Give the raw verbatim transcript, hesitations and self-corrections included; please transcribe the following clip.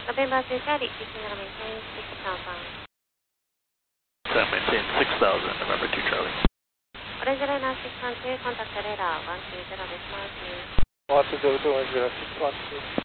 November two Charlie, speaking on maintain six thousand. So maintain six thousand, November two Charlie. Orange Liner six one two, contact radar one two zero decimal two. one two zero two, one zero six one two.